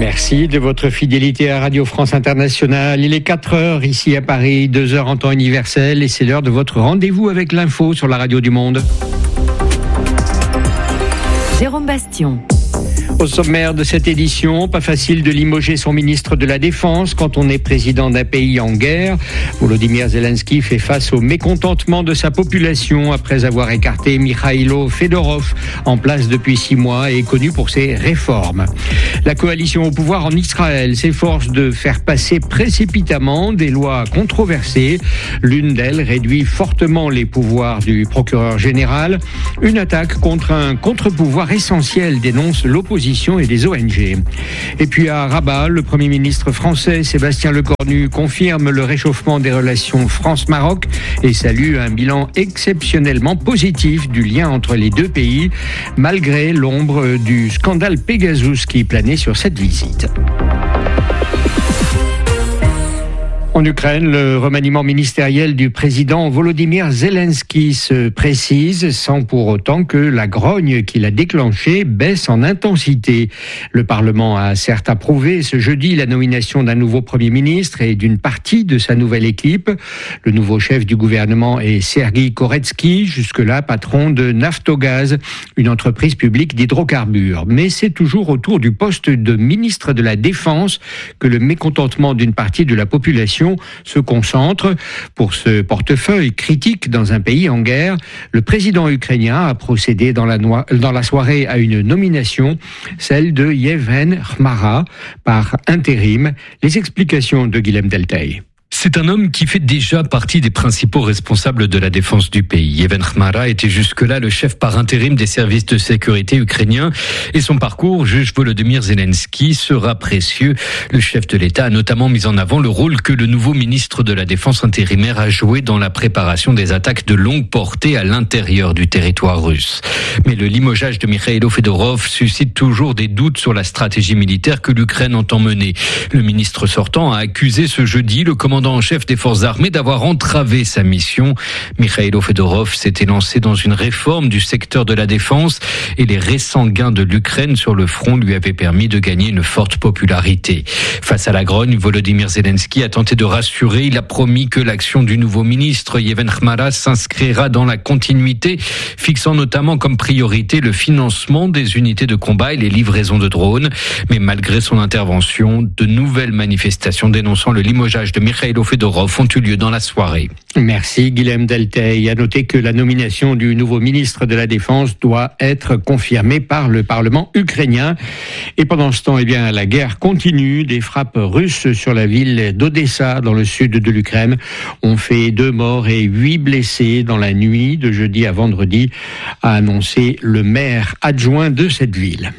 Merci de votre fidélité à Radio France Internationale. Il est 4h ici à Paris, 2h en temps universel et c'est l'heure de votre rendez-vous avec l'info sur la radio du monde. Jérôme Bastion. Au sommaire de cette édition, pas facile de limoger son ministre de la Défense quand on est président d'un pays en guerre. Volodymyr Zelensky fait face au mécontentement de sa population après avoir écarté Mikhailo Fedorov, en place depuis 6 mois et connu pour ses réformes. La coalition au pouvoir en Israël s'efforce de faire passer précipitamment des lois controversées. L'une d'elles réduit fortement les pouvoirs du procureur général. Une attaque contre un contre-pouvoir essentiel dénonce l'opposition et des ONG. Et puis à Rabat, le Premier ministre français Sébastien Lecornu confirme le réchauffement des relations France-Maroc et salue un bilan exceptionnellement positif du lien entre les deux pays, malgré l'ombre du scandale Pegasus qui planait sur cette visite. En Ukraine, le remaniement ministériel du président Volodymyr Zelensky se précise sans pour autant que la grogne qu'il a déclenchée baisse en intensité. Le Parlement a certes approuvé ce jeudi la nomination d'un nouveau Premier ministre et d'une partie de sa nouvelle équipe. Le nouveau chef du gouvernement est Sergueï Koretsky, jusque-là patron de Naftogaz, une entreprise publique d'hydrocarbures. Mais c'est toujours autour du poste de ministre de la Défense que le mécontentement d'une partie de la population se concentre. Pour ce portefeuille critique dans un pays en guerre, le président ukrainien a procédé dans la soirée à une nomination, celle de Yevhen Khmara, par intérim. Les explications de Guilhem Deltaï. C'est un homme qui fait déjà partie des principaux responsables de la défense du pays. Yevhen Khmara était jusque-là le chef par intérim des services de sécurité ukrainiens et son parcours juge Volodymyr Zelensky sera précieux. Le chef de l'État a notamment mis en avant le rôle que le nouveau ministre de la Défense intérimaire a joué dans la préparation des attaques de longue portée à l'intérieur du territoire russe. Mais le limogeage de Mikhailo Fedorov suscite toujours des doutes sur la stratégie militaire que l'Ukraine entend mener. Le ministre sortant a accusé ce jeudi le commandant en chef des forces armées d'avoir entravé sa mission. Mikhailo Fedorov s'était lancé dans une réforme du secteur de la défense et les récents gains de l'Ukraine sur le front lui avaient permis de gagner une forte popularité. Face à la grogne, Volodymyr Zelensky a tenté de rassurer. Il a promis que l'action du nouveau ministre Yevhen Khmara s'inscrira dans la continuité, fixant notamment comme priorité le financement des unités de combat et les livraisons de drones. Mais malgré son intervention, de nouvelles manifestations dénonçant le limogeage de Mikhailo Fedorov ont eu lieu dans la soirée. Merci Guilhem Deltaï. À noter que la nomination du nouveau ministre de la Défense doit être confirmée par le Parlement ukrainien. Et pendant ce temps, la guerre continue. Des frappes russes sur la ville d'Odessa, dans le sud de l'Ukraine, ont fait 2 morts et 8 blessés dans la nuit de jeudi à vendredi, a annoncé le maire adjoint de cette ville.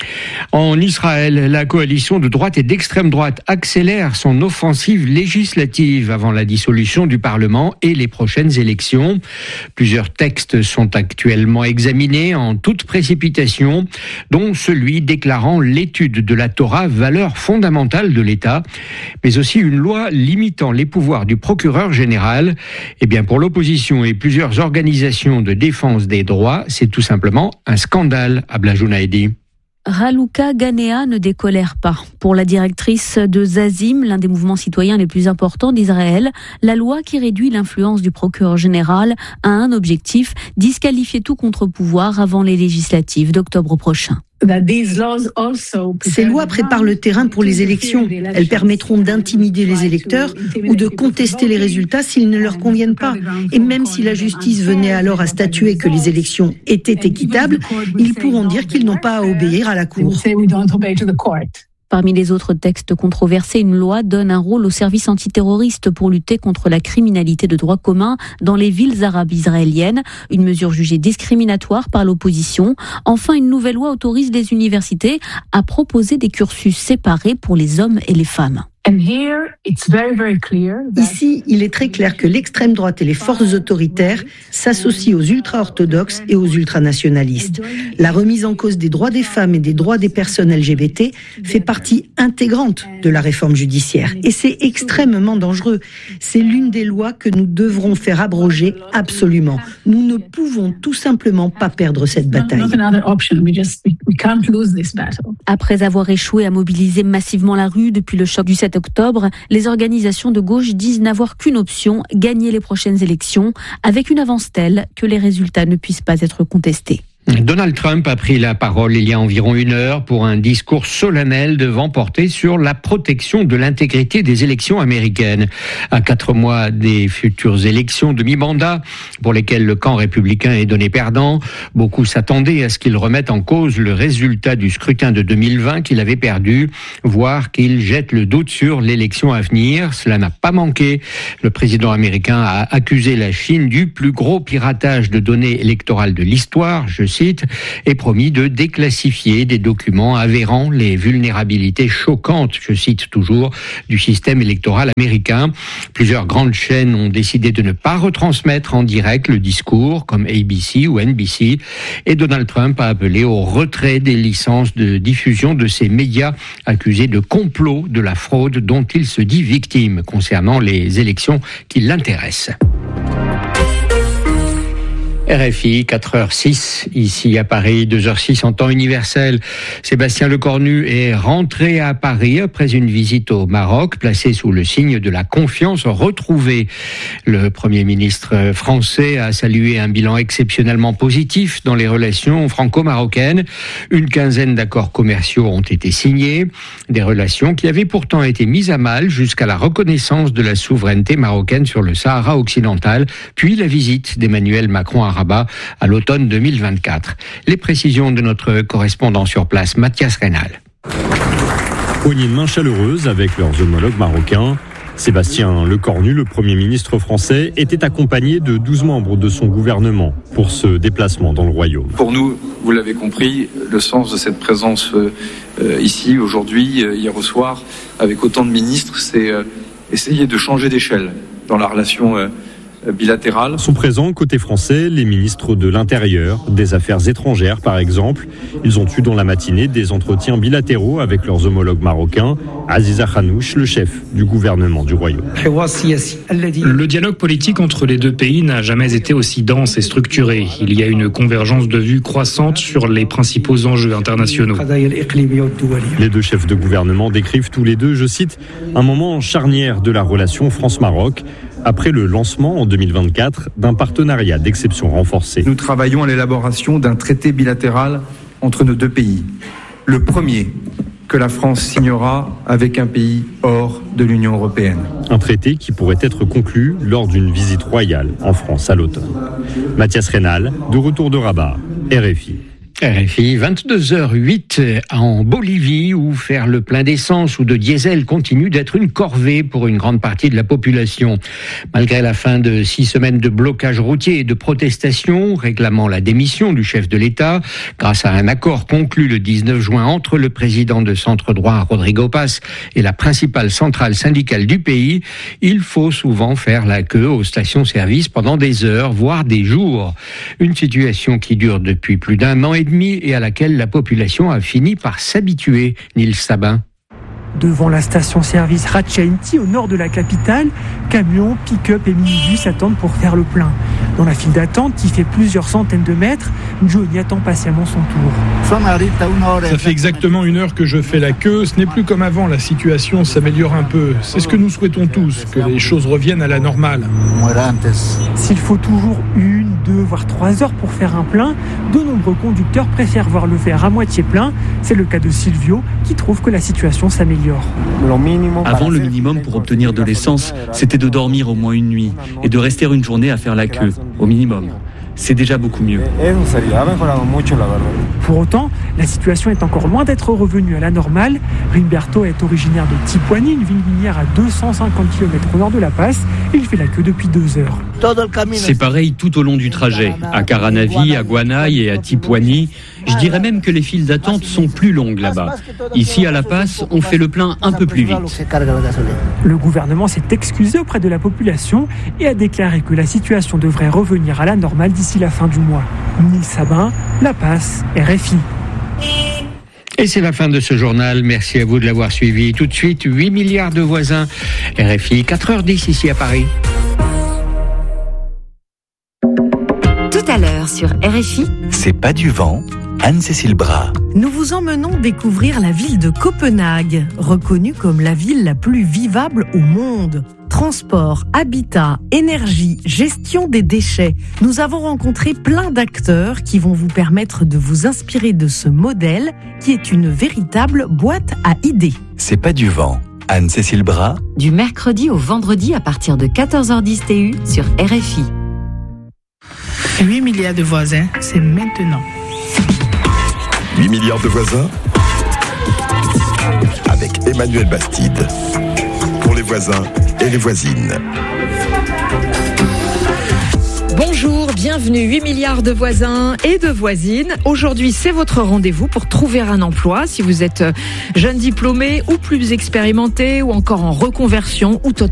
En Israël, la coalition de droite et d'extrême droite accélère son offensive législative avant la dissolution du Parlement et les prochaines élections. Plusieurs textes sont actuellement examinés en toute précipitation, dont celui déclarant l'étude de la Torah valeur fondamentale de l'État, mais aussi une loi limitant les pouvoirs du procureur général. Pour l'opposition et plusieurs organisations de défense des droits, c'est tout simplement un scandale, Abla Jounaidi. Raluca Ganea ne décolère pas. Pour la directrice de Zazim, l'un des mouvements citoyens les plus importants d'Israël, la loi qui réduit l'influence du procureur général a un objectif, disqualifier tout contre-pouvoir avant les législatives d'octobre prochain. Ces lois préparent le terrain pour les élections. Elles permettront d'intimider les électeurs ou de contester les résultats s'ils ne leur conviennent pas. Et même si la justice venait alors à statuer que les élections étaient équitables, ils pourront dire qu'ils n'ont pas à obéir à la Cour. Parmi les autres textes controversés, une loi donne un rôle aux services antiterroristes pour lutter contre la criminalité de droit commun dans les villes arabes israéliennes, une mesure jugée discriminatoire par l'opposition. Enfin, une nouvelle loi autorise les universités à proposer des cursus séparés pour les hommes et les femmes. Ici, il est très clair que l'extrême droite et les forces autoritaires s'associent aux ultra-orthodoxes et aux ultranationalistes. La remise en cause des droits des femmes et des droits des personnes LGBT fait partie intégrante de la réforme judiciaire. Et c'est extrêmement dangereux. C'est l'une des lois que nous devrons faire abroger absolument. Nous ne pouvons tout simplement pas perdre cette bataille. Après avoir échoué à mobiliser massivement la rue depuis le choc du 7 octobre, les organisations de gauche disent n'avoir qu'une option, gagner les prochaines élections, avec une avance telle que les résultats ne puissent pas être contestés. Donald Trump a pris la parole il y a environ 1 heure pour un discours solennel devant porter sur la protection de l'intégrité des élections américaines. À 4 mois des futures élections de mi-mandat, pour lesquelles le camp républicain est donné perdant, beaucoup s'attendaient à ce qu'il remette en cause le résultat du scrutin de 2020 qu'il avait perdu, voire qu'il jette le doute sur l'élection à venir. Cela n'a pas manqué. Le président américain a accusé la Chine du plus gros piratage de données électorales de l'histoire, je cite, et promis de déclassifier des documents avérant les vulnérabilités choquantes, je cite toujours, du système électoral américain. Plusieurs grandes chaînes ont décidé de ne pas retransmettre en direct le discours, comme ABC ou NBC, et Donald Trump a appelé au retrait des licences de diffusion de ces médias accusés de complot de la fraude dont il se dit victime concernant les élections qui l'intéressent. RFI, 4h06, ici à Paris, 2h06 en temps universel. Sébastien Lecornu est rentré à Paris après une visite au Maroc, placé sous le signe de la confiance retrouvée. Le Premier ministre français a salué un bilan exceptionnellement positif dans les relations franco-marocaines. Une quinzaine d'accords commerciaux ont été signés, des relations qui avaient pourtant été mises à mal jusqu'à la reconnaissance de la souveraineté marocaine sur le Sahara occidental, puis la visite d'Emmanuel Macron à Rabat à l'automne 2024. Les précisions de notre correspondant sur place, Mathias Reynal. Poignée de main chaleureuse avec leurs homologues marocains. Sébastien Lecornu, le Premier ministre français, était accompagné de 12 membres de son gouvernement pour ce déplacement dans le Royaume. Pour nous, vous l'avez compris, le sens de cette présence ici, aujourd'hui, hier au soir, avec autant de ministres, c'est essayer de changer d'échelle dans la relation bilatérale. Sont présents côté français les ministres de l'Intérieur, des Affaires étrangères par exemple. Ils ont eu dans la matinée des entretiens bilatéraux avec leurs homologues marocains. Aziza Khanouch, le chef du gouvernement du Royaume. Le dialogue politique entre les deux pays n'a jamais été aussi dense et structuré. Il y a une convergence de vues croissante sur les principaux enjeux internationaux. Les deux chefs de gouvernement décrivent tous les deux, je cite, un moment charnière de la relation France-Maroc, après le lancement en 2024 d'un partenariat d'exception renforcé. Nous travaillons à l'élaboration d'un traité bilatéral entre nos deux pays. Le premier que la France signera avec un pays hors de l'Union européenne. Un traité qui pourrait être conclu lors d'une visite royale en France à l'automne. Mathias Reynal, de retour de Rabat, RFI. RFI, 22h08 en Bolivie, où faire le plein d'essence ou de diesel continue d'être une corvée pour une grande partie de la population. Malgré la fin de 6 semaines de blocage routier et de protestations réclamant la démission du chef de l'État, grâce à un accord conclu le 19 juin entre le président de centre-droit Rodrigo Paz et la principale centrale syndicale du pays, il faut souvent faire la queue aux stations-service pendant des heures, voire des jours. Une situation qui dure depuis plus d'1 an et demi et à laquelle la population a fini par s'habituer. Nils Sabin. Devant la station-service Ratchainti, au nord de la capitale, camions, pick-up et minibus attendent pour faire le plein. Dans la file d'attente, qui fait plusieurs centaines de mètres, Johnny attend patiemment son tour. Ça fait exactement 1 heure que je fais la queue. Ce n'est plus comme avant, la situation s'améliore un peu. C'est ce que nous souhaitons tous, que les choses reviennent à la normale. S'il faut toujours 1, 2, voire 3 heures pour faire un plein, de nombreux conducteurs préfèrent voir le verre à moitié plein. C'est le cas de Silvio, qui trouve que la situation s'améliore. Avant, le minimum pour obtenir de l'essence, c'était de dormir au moins une nuit et de rester une journée à faire la queue, au minimum. C'est déjà beaucoup mieux. Pour autant, la situation est encore loin d'être revenue à la normale. Rimberto est originaire de Tipuani, une ville minière à 250 km au nord de La Paz. Il fait la queue depuis 2 heures. C'est pareil tout au long du trajet. À Caranavi, à Guanay et à Tipuani, Je dirais même que les files d'attente sont plus longues là-bas. Ici, à La Paz, on fait le plein un peu plus vite. Le gouvernement s'est excusé auprès de la population et a déclaré que la situation devrait revenir à la normale d'ici la fin du mois. Nils Sabin, La Paz, RFI. Et c'est la fin de ce journal. Merci à vous de l'avoir suivi. Tout de suite, 8 milliards de voisins. RFI, 4h10 ici à Paris. Tout à l'heure sur RFI. C'est pas du vent. Anne-Cécile Bras. Nous vous emmenons découvrir la ville de Copenhague, reconnue comme la ville la plus vivable au monde. Transport, habitat, énergie, gestion des déchets. Nous avons rencontré plein d'acteurs qui vont vous permettre de vous inspirer de ce modèle qui est une véritable boîte à idées. C'est pas du vent. Anne-Cécile Bras. Du mercredi au vendredi à partir de 14h10 TU sur RFI. 8 milliards de voisins, c'est maintenant. 8 milliards de voisins avec Emmanuel Bastide. Pour les voisins et les voisines. Bonjour, bienvenue 8 milliards de voisins et de voisines. Aujourd'hui, c'est votre rendez-vous pour trouver un emploi. Si vous êtes jeune diplômé ou plus expérimenté ou encore en reconversion ou totalement